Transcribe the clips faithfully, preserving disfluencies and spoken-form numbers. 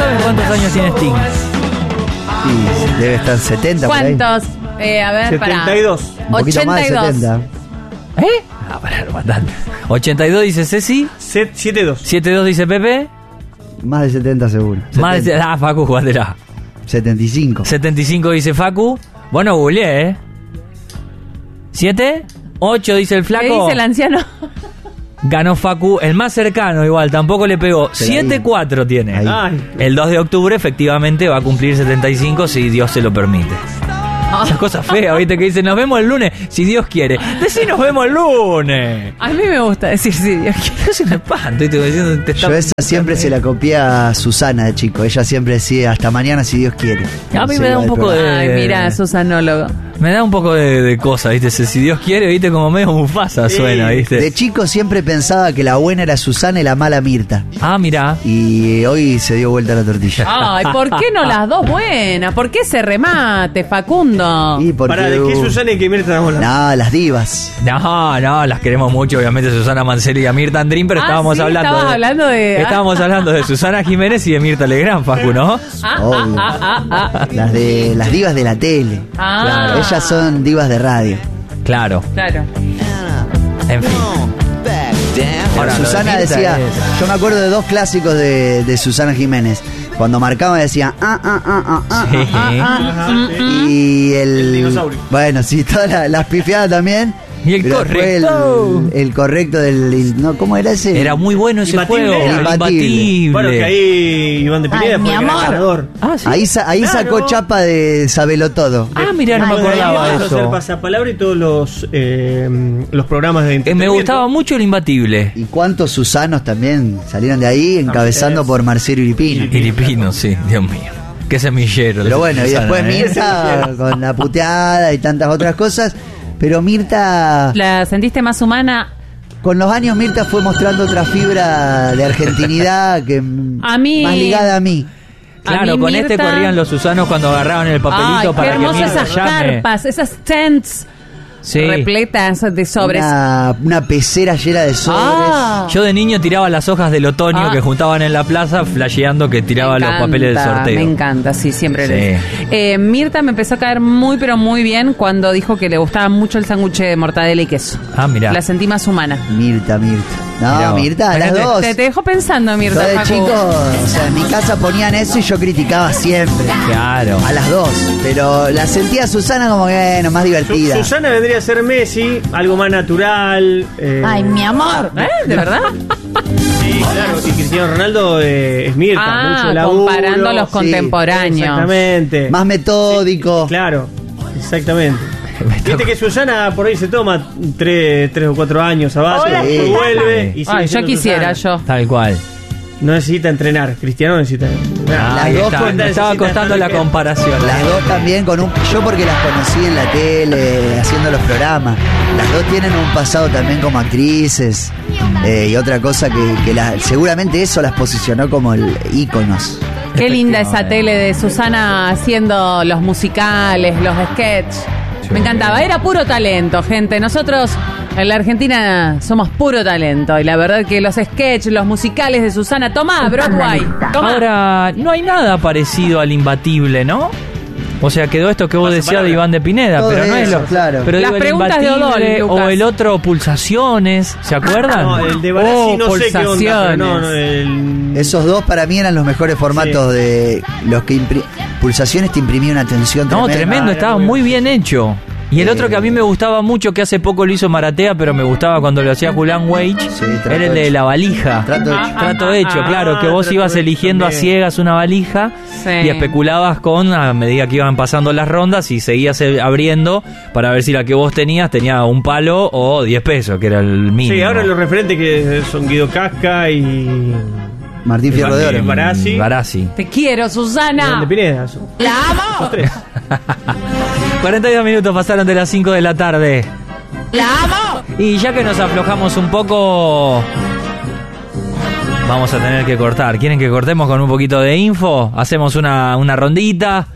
¿saben cuántos años tiene Sting? Sí, debe estar setenta por ahí. ¿Cuántos? Eh, a ver, pará. setenta y dos. Un poquito más de ochenta y dos. setenta. ¿Eh? Ah, pará, bastante. ochenta y dos dice Ceci. siete dos. setenta y dos dice Pepe. Más de setenta seguro. Más de... Ah, Facu, jugátela. setenta y cinco. setenta y cinco dice Facu. Bueno, googleé, ¿eh? ¿siete? ¿ocho dice el ¿Qué flaco? dice el anciano? Ganó Facu, el más cercano igual, tampoco le pegó. siete cuatro tiene. Ahí. Ay. El dos de octubre efectivamente va a cumplir setenta y cinco si Dios se lo permite. Esas cosas feas, ¿viste? Que dicen, nos vemos el lunes, si Dios quiere. Decí, nos vemos el lunes. A mí me gusta decir sí, Dios quiere. Yo soy un espanto, ¿viste? Diciendo, te está- Yo esa siempre se la copié a Susana de chico. Ella siempre decía, hasta mañana si Dios quiere. A mí Se me da iba un del poco programa. de- Ay, mira, Susanólogo. Me da un poco de, de cosas, ¿viste? Si Dios quiere, ¿viste? Como medio Mufasa Sí. suena, ¿viste? De chico siempre pensaba que la buena era Susana y la mala Mirta. Ah, mirá. Y hoy se dio vuelta la tortilla. Ay, ¿por qué no las dos buenas? ¿Por qué ese remate, Facundo? Y porque, Pará, ¿de qué Susana y qué Mirta estamos hablando? No, las divas. No, no, las queremos mucho, obviamente, Susana Manceli y a Mirta Andrín, pero Ah, estábamos sí, hablando estabas de, hablando de- Estábamos hablando de Susana Jiménez y de Mirta Legrand, Facu, ¿no? Ah, Obvio. ah, ah, ah, ah. Las de las divas de la tele. Ah. Claro, ellas son divas de radio. Claro, Claro. en fin. Ahora, lo de Susana Mirta decía, es- yo me acuerdo de dos clásicos de, de Susana Jiménez. Cuando marcaba decía ah, ah, ah, ah, ah, Sí. ah, ah, Ajá, sí. y el, El dinosaurio. bueno, sí, todas la- las pifiadas también. Y el Pero después correcto. el, el correcto del no, ¿cómo era ese? Era muy bueno ese Imbatible juego. era. el Imbatible. Imbatible. Bueno, que ahí Iván de Pineda Ay, fue mi el gran amor. ganador. Ah, sí. Ahí, sa- ahí Claro. sacó chapa de Sabelo Todo. Ah, mirá, no me Después de ahí acordaba de empezó a hacer eso. pasapalabra y todos los, eh, los programas de Eh, me entretenimiento. gustaba mucho el Imbatible. Y cuántos Susanos también salieron de ahí encabezando es. por Marcelo Iripino. Filipino, sí, Dios mío. Qué semillero. Pero bueno, y Susana, después ¿eh? Mirta con la puteada y tantas otras cosas. Pero Mirta, ¿La sentiste más humana? con los años Mirta fue mostrando otra fibra de argentinidad que A mí- más ligada a mí. Claro, A mí con este Mirta- corrían los Susanos cuando agarraban el papelito Ay, qué para que hermosas Mirta esas llame. carpas, esas tents Sí. repletas de sobres. Una, una pecera llena de sobres. Ah. Yo de niño tiraba las hojas del otoño Ah. que juntaban en la plaza, flasheando que tiraba Me los encanta, papeles del sorteo. Me encanta, sí, siempre Sí. lo es. Eh, Mirta me empezó a caer muy, pero muy bien cuando dijo que le gustaba mucho el sándwich de mortadela y queso. Ah, mirá. La sentí más humana. Mirta, Mirta. No, Mirá vos. Mirta, las Fíjate. dos. Te, te dejo pensando, Mirta. Yo de Facu. chico, o sea, en mi casa ponían eso y yo criticaba siempre. Claro. A las dos. Pero la sentía Susana como que, bueno, más Su- divertida. Susana vendría a ser Messi, algo más natural. eh, Ay, mi amor. ¿Eh? ¿De verdad? Sí, claro. Y Cristiano Ronaldo eh, es Mirta, Ah, mucho laburo. comparando los Sí, contemporáneos. Exactamente. Más metódico. Claro, exactamente. Viste que Susana por ahí se toma tres, tres o cuatro años a base, Hola, después Susana. vuelve y sigue Ay, yo siendo quisiera, Susana. yo. Tal cual. No necesita entrenar, Cristiano necesita. Ah, ahí dos está, con- me estaba necesita costando la que- comparación. Las dos también con un... Yo porque las conocí en la tele, haciendo los programas. Las dos tienen un pasado también como actrices. eh, y otra cosa que, que la- seguramente eso las posicionó como el, íconos. Qué linda esa tele de Susana haciendo los musicales, los sketches. Me encantaba. Era puro talento, gente. Nosotros en la Argentina somos puro talento. Y la verdad que los sketches, los musicales de Susana. Tomá, Broadway. Tomá. Ahora, no hay nada parecido al Imbatible, ¿no? O sea, quedó esto que vos Pasa decías de palabra. Iván de Pineda, Todo pero no es eso, lo. claro. Pero Las digo, el preguntas de Imbatible Odol, Lucas. o el otro Pulsaciones, ¿se acuerdan? No, el de Barassi Oh, no sé qué onda, pero pulsaciones. no, no, el... Esos dos para mí eran los mejores formatos de los que impri- Pulsaciones te imprimía una tensión No, tremenda. tremendo, Ah, estaba era muy muy bien hecho. Y el Eh. otro que a mí me gustaba mucho, que hace poco lo hizo Maratea, pero me gustaba cuando lo hacía Julián Wage, Sí, trato era el de hecho. la valija. Trato hecho. Trato hecho, ah, claro, que ah, vos trato ibas hecho eligiendo a también. ciegas una valija Sí. y especulabas con, a medida que iban pasando las rondas, y seguías eh, abriendo para ver si la que vos tenías tenía un palo o diez pesos, que era el mínimo. Sí, ahora los referentes que son Guido Casca y... Martín Fierro de Oro. Barassi. Barassi. Te quiero, Iván Susana. de Pineda. son- La amo. Esos tres. cuarenta y dos minutos pasaron de las cinco de la tarde. La amo. Y ya que nos aflojamos un poco, vamos a tener que cortar. ¿Quieren que cortemos con un poquito de info? Hacemos una, una rondita.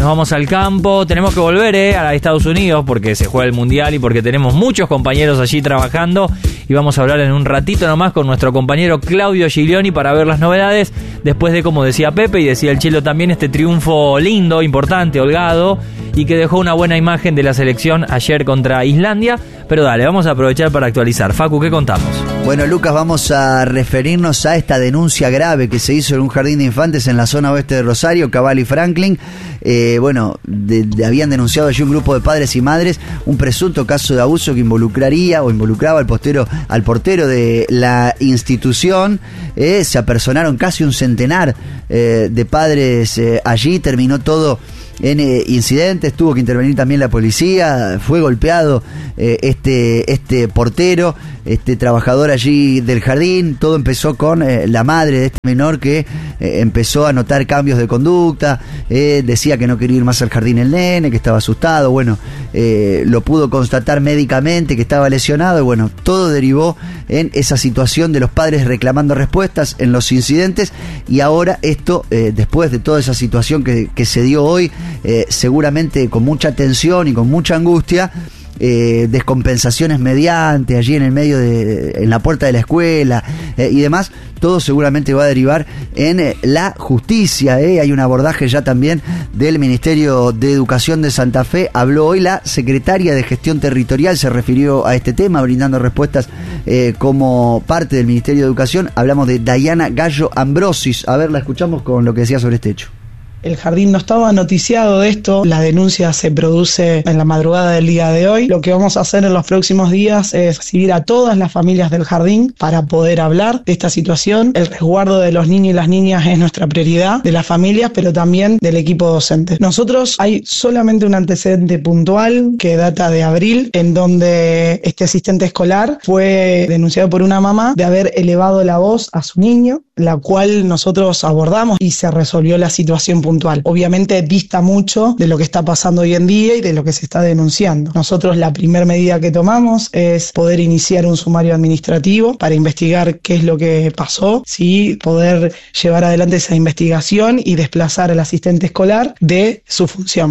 nos vamos al campo. Tenemos que volver eh, a Estados Unidos porque se juega el Mundial y porque tenemos muchos compañeros allí trabajando. Y vamos a hablar en un ratito nomás con nuestro compañero Claudio Giglioni para ver las novedades. Después de, como decía Pepe y decía el Chelo también, este triunfo lindo, importante, holgado, y que dejó una buena imagen de la selección ayer contra Islandia. Pero dale, vamos a aprovechar para actualizar. Facu, ¿qué contamos? Bueno, Lucas, vamos a referirnos a esta denuncia grave que se hizo en un jardín de infantes en la zona oeste de Rosario, Cabal y Franklin. Eh, bueno, de, de, habían denunciado allí un grupo de padres y madres un presunto caso de abuso que involucraría o involucraba al portero, al portero de la institución. Eh, se apersonaron casi un centenar eh, de padres eh, allí. Terminó todo en eh, incidentes, tuvo que intervenir también la policía, fue golpeado eh, este, este portero, este trabajador allí del jardín. Todo empezó con eh, la madre de este menor que eh, empezó a notar cambios de conducta, eh, decía que no quería ir más al jardín el nene, que estaba asustado. Bueno, eh, lo pudo constatar médicamente que estaba lesionado y bueno, todo derivó en esa situación de los padres reclamando respuestas en los incidentes. Y ahora esto, eh, después de toda esa situación que, que se dio hoy, Eh, seguramente con mucha tensión y con mucha angustia, eh, descompensaciones mediante allí en el medio de, en la puerta de la escuela eh, y demás, todo seguramente va a derivar en eh, la justicia. Eh. Hay un abordaje ya también del Ministerio de Educación de Santa Fe. Habló hoy la secretaria de Gestión Territorial, se refirió a este tema, brindando respuestas eh, como parte del Ministerio de Educación. Hablamos de Dayana Gallo Ambrosis. A ver, la escuchamos con lo que decía sobre este hecho. El jardín no estaba noticiado de esto, la denuncia se produce en la madrugada del día de hoy. Lo que vamos a hacer en los próximos días es recibir a todas las familias del jardín para poder hablar de esta situación. El resguardo de los niños y las niñas es nuestra prioridad, de las familias, pero también del equipo docente. Nosotros hay solamente un antecedente puntual que data de abril, en donde este asistente escolar fue denunciado por una mamá de haber elevado la voz a su niño, la cual nosotros abordamos y se resolvió la situación puntual. Obviamente dista mucho de lo que está pasando hoy en día y de lo que se está denunciando. Nosotros la primera medida que tomamos es poder iniciar un sumario administrativo para investigar qué es lo que pasó, sí, poder llevar adelante esa investigación y desplazar al asistente escolar de su función.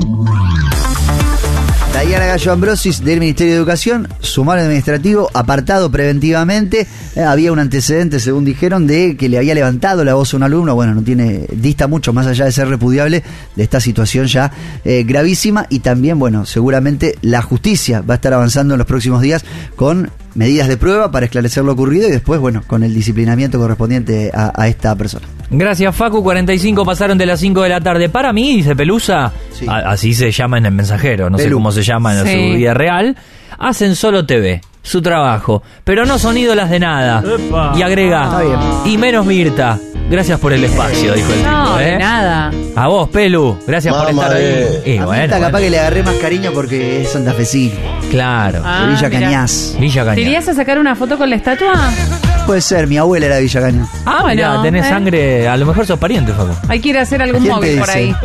Dayana Gallo Ambrosis del Ministerio de Educación, sumario administrativo, apartado preventivamente. Eh, había un antecedente, según dijeron, de que le había levantado la voz a un alumno. Bueno, no tiene, dista mucho, más allá de ser repudiable, de esta situación ya eh, gravísima. Y también, bueno, seguramente la justicia va a estar avanzando en los próximos días con medidas de prueba para esclarecer lo ocurrido y después, bueno, con el disciplinamiento correspondiente a, a esta persona. Gracias, Facu. cuarenta y cinco pasaron de las cinco de la tarde. Para mí, dice Pelusa, sí. a, así se llama en el mensajero, no Pelu. sé cómo se llama en sí. su vida real, hacen solo T V, su trabajo, pero no son ídolas de nada. Epa. Y agrega, y menos Mirta. Gracias por el espacio, dijo el no, tipo, ¿eh? de nada. A vos, Pelu, gracias Mamá, por estar ahí. eh. Y a bueno, Mirta capaz bueno. que le agarré más cariño porque es santafesino. Claro. Ah, de Villa mira. Cañas. Villa Cañas. ¿Te irías a sacar una foto con la estatua? Puede ser, mi abuela era de Villa Cañas. Ah, Bueno, mirá, tenés ¿eh? sangre, a lo mejor sos pariente, Facu. Hay que ir a hacer algún ¿Quién te móvil por dice? ahí.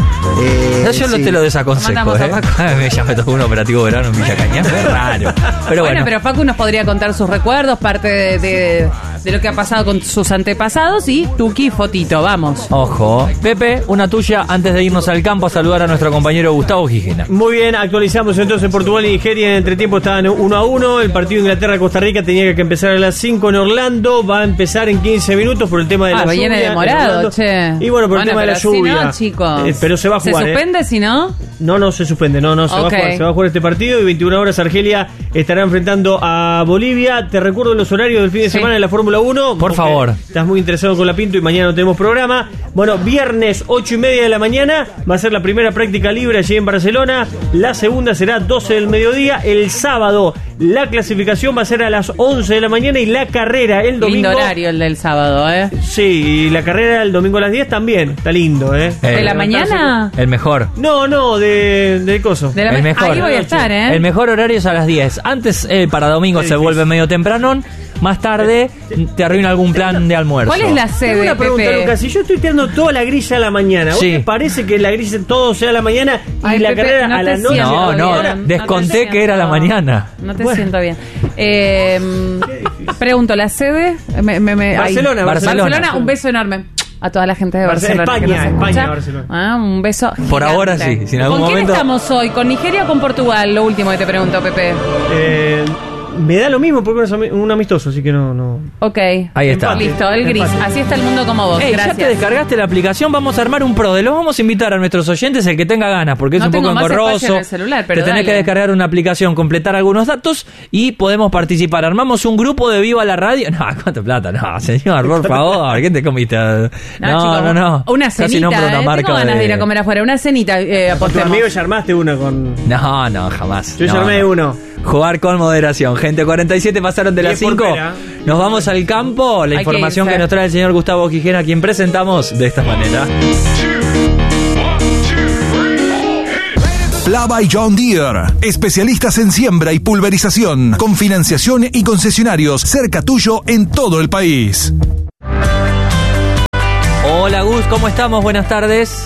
Eh, Yo lo sí. te lo desaconsejo, Mandamos a ¿eh? Facu. Me ya me tocó un operativo verano en Villa Cañas, es raro. Pero bueno, bueno, pero Facu nos podría contar sus recuerdos, parte de, de, de lo que ha pasado con sus antepasados y Tuki fotito, vamos. ojo. Pepe, una tuya antes de irnos al campo a saludar a nuestro compañero Gustavo Gijena. Muy bien, actualizamos entonces Portugal y Nigeria. En entretiempo estaban uno a uno. El partido Inglaterra-Costa Rica tenía que empezar a las cinco en Orlando. Va a empezar en quince minutos por el tema de Ah, la lluvia. viene demorado, en che. Y bueno, por el Bueno, tema de la pero si lluvia. no, chicos. Eh, pero se va a jugar. ¿Se ¿eh? suspende si no? No, no se suspende, no, no, se va a Ok. jugar, se va a jugar este partido y veintiuna horas Argelia estará enfrentando a Bolivia. Te recuerdo los horarios del fin de Sí. semana de la Fórmula uno. Por porque favor. Estás muy interesado con la Pinto y mañana no tenemos programa. Bueno, viernes ocho y media de la mañana va a ser la primera práctica libre allí en Barcelona. La segunda será doce del mediodía. El sábado la clasificación va a ser a las once de la mañana y la carrera el domingo. Lindo horario el del sábado, ¿eh? Sí, y la carrera el domingo a las diez también. Está lindo, ¿eh? Eh, ¿De la mañana? El mejor. No, no, de, de coso. De la El ma- mejor. Ahí voy a estar, ¿eh? El mejor horario es a las diez. Antes, eh, para domingo Qué se difícil. vuelve medio tempranón. Más tarde te arruina algún plan de almuerzo. ¿Cuál es la Tengo sede, una pregunta, Pepe? Lucas. Si yo estoy tirando toda la grilla a la mañana, ¿vos Sí. te parece que la grilla todo sea a la mañana y Ay, la Pepe, carrera no a te la noche? siento No, bien, no, no te desconté que era la siento- mañana. No te Bueno. siento bien. Eh, pregunto, ¿la sede? Me, me, me- Barcelona, ahí. Barcelona. Barcelona, un beso enorme. a toda la gente de Barcelona, Barcelona. España, que nos España, escucha. Barcelona. Ah, un beso. Por gigante. ahora sí, si en algún ¿Con momento- quién estamos hoy? ¿Con Nigeria o con Portugal? Lo último que te pregunto, Pepe. Eh, me da lo mismo porque es un amistoso, así que no... no. Ok. Ahí está. Listo, el gris. Empate. Así está el mundo como vos. Ey, ya Gracias. te descargaste la aplicación, vamos a armar un pro de los vamos a invitar a nuestros oyentes, el que tenga ganas, porque es No un tengo poco más espacio engorroso. en el celular, pero te tenés dale. que descargar una aplicación, completar algunos datos y podemos participar. Armamos un grupo de Viva la Radio. No, ¿cuánto plata? No, señor, por favor, ¿qué te comiste? No, no, chicos, no, no. Una Casi cenita, nombro una eh. marca Tengo ganas de... ir a comer afuera. Una cenita, eh, Con tu apostemos. amigo ya armaste una con... No, no, jamás. Yo No, ya armé no. uno. Jugar con moderación. Gente, cuarenta y siete pasaron de las Diez por cinco. pera. Nos vamos al campo. La Hay que información irse. que nos trae el señor Gustavo Quijena, a quien presentamos de esta manera. Plava y John Deere, especialistas en siembra y pulverización, con financiación y concesionarios cerca tuyo en todo el país. Hola Gus, ¿cómo estamos? Buenas tardes.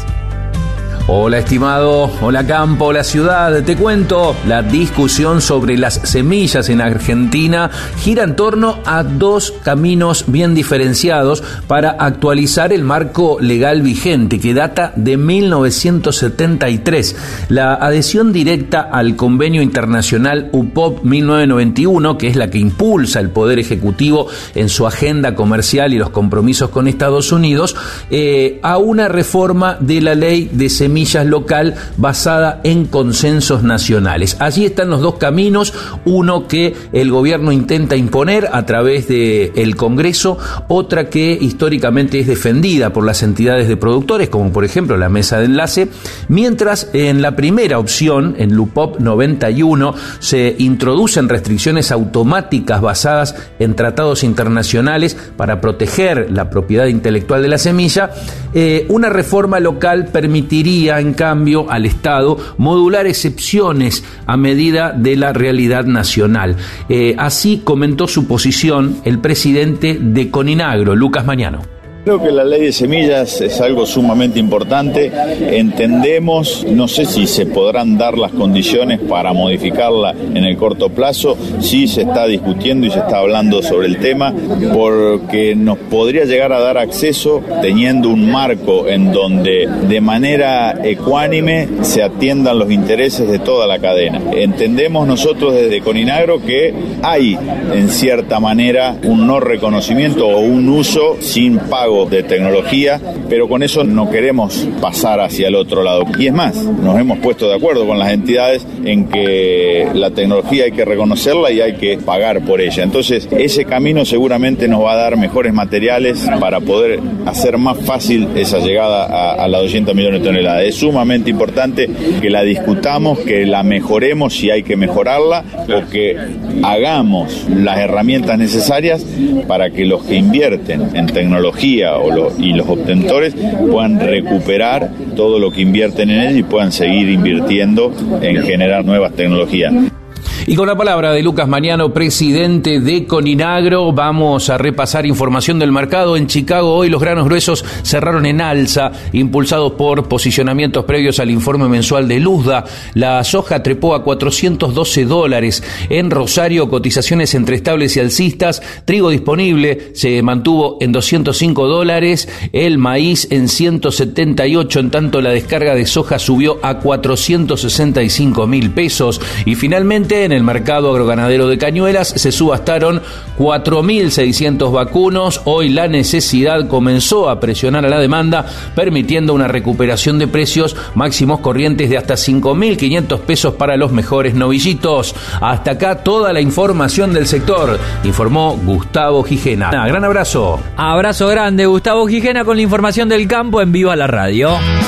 Hola estimado, hola campo, hola ciudad. Te cuento, la discusión sobre las semillas en Argentina gira en torno a dos caminos bien diferenciados para actualizar el marco legal vigente que data de mil novecientos setenta y tres. La adhesión directa al convenio internacional U P O P mil novecientos noventa y uno, que es la que impulsa el Poder Ejecutivo en su agenda comercial y los compromisos con Estados Unidos, eh, a una reforma de la ley de semillas local basada en consensos nacionales. Allí están los dos caminos, uno que el gobierno intenta imponer a través del Congreso, otra que históricamente es defendida por las entidades de productores, como por ejemplo la Mesa de Enlace, mientras en la primera opción, en el U P O P noventa y uno, se introducen restricciones automáticas basadas en tratados internacionales para proteger la propiedad intelectual de la semilla. Eh, una reforma local permitiría en cambio al Estado modular excepciones a medida de la realidad nacional. Eh, así comentó su posición el presidente de Coninagro, Lucas Mañano. Creo que la ley de semillas es algo sumamente importante. Entendemos, no sé si se podrán dar las condiciones para modificarla en el corto plazo. Sí se está discutiendo y se está hablando sobre el tema, porque nos podría llegar a dar acceso teniendo un marco en donde de manera ecuánime se atiendan los intereses de toda la cadena. Entendemos nosotros desde Coninagro que hay en cierta manera un no reconocimiento o un uso sin pago de tecnología, pero con eso no queremos pasar hacia el otro lado. Y es más, nos hemos puesto de acuerdo con las entidades en que la tecnología hay que reconocerla y hay que pagar por ella. Entonces, ese camino seguramente nos va a dar mejores materiales para poder hacer más fácil esa llegada a, a las doscientos millones de toneladas. Es sumamente importante que la discutamos, que la mejoremos si hay que mejorarla, o que hagamos las herramientas necesarias para que los que invierten en tecnología o lo, y los obtentores puedan recuperar todo lo que invierten en él y puedan seguir invirtiendo en generar nuevas tecnologías. Y con la palabra de Lucas Mañano, presidente de Coninagro, vamos a repasar información del mercado. En Chicago hoy los granos gruesos cerraron en alza, impulsados por posicionamientos previos al informe mensual de Luzda. La soja trepó a cuatrocientos doce dólares. En Rosario, cotizaciones entre estables y alcistas. Trigo disponible se mantuvo en doscientos cinco dólares. El maíz en ciento setenta y ocho. En tanto, la descarga de soja subió a cuatrocientos sesenta y cinco mil pesos. Y finalmente, en el mercado agroganadero de Cañuelas se subastaron cuatro mil seiscientos vacunos. Hoy la necesidad comenzó a presionar a la demanda, permitiendo una recuperación de precios máximos corrientes de hasta cinco mil quinientos pesos para los mejores novillitos. Hasta acá toda la información del sector, informó Gustavo Quijena. Gran abrazo. Abrazo grande, Gustavo Quijena con la información del campo en Viva la Radio.